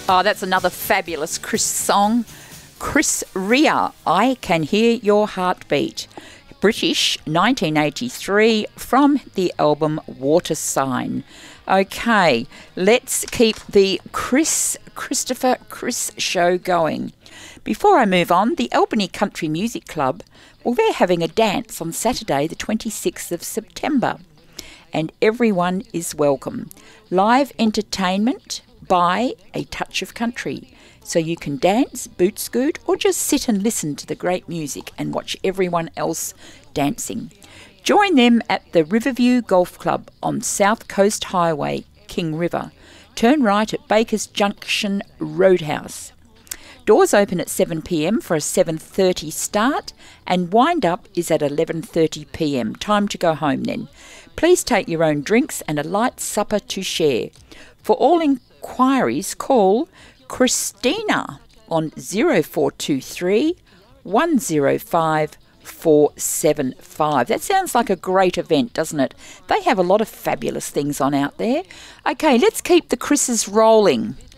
Oh, that's another fabulous Chris song. Chris Rea, I Can Hear Your Heartbeat. British, 1983, from the album Water Sign. Okay, let's keep the Christopher Chris show going. Before I move on, the Albany Country Music Club, well, they're having a dance on Saturday, the 26th of September. And everyone is welcome. Live entertainment by A Touch of Country. So you can dance, boot scoot, or just sit and listen to the great music and watch everyone else dancing. Join them at the Riverview Golf Club on South Coast Highway, King River. Turn right at Bakers Junction Roadhouse. Doors open at 7 p.m. for a 7:30 start, and wind up is at 11:30 p.m. Time to go home then. Please take your own drinks and a light supper to share. For all inquiries, call Christina on 0423 105 475. That sounds like a great event, doesn't it? They have a lot of fabulous things on out there. Okay, let's keep the Chris's rolling.